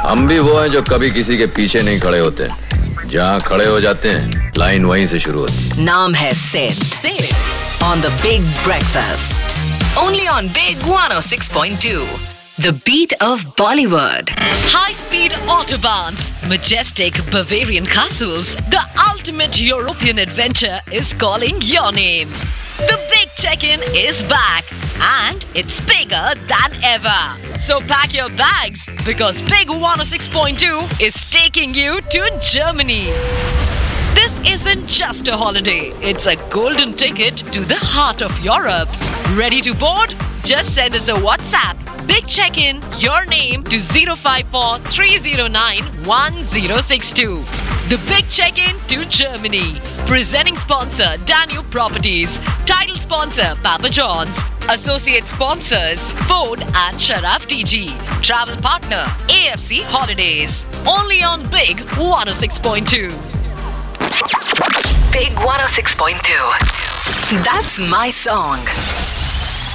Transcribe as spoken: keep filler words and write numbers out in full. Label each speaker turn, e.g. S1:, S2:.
S1: हम भी वो हैं जो कभी किसी के पीछे नहीं खड़े होते, जहाँ खड़े हो जाते हैं लाइन वहीं से शुरू होती है।
S2: नाम है Sid Sid on the Big Breakfast, only on Big one oh six point two, the beat of Bollywood.
S3: High-speed autobahns, majestic Bavarian castles, the ultimate European adventure is calling your name. The Big Check-in is back and it's bigger than ever. So pack your bags because Big one oh six point two is taking you to Germany. This isn't just a holiday, it's a golden ticket to the heart of Europe. Ready to board? Just send us a WhatsApp. Big Check-in, your name to zero five four three zero nine one zero six two. The Big Check-in to Germany. Presenting sponsor Danube Properties. Title sponsor Papa John's. Associate sponsors Ford and Sharaf T G. Travel partner A F C Holidays. Only on Big one oh six point two.
S2: Big one oh six point two. That's my song.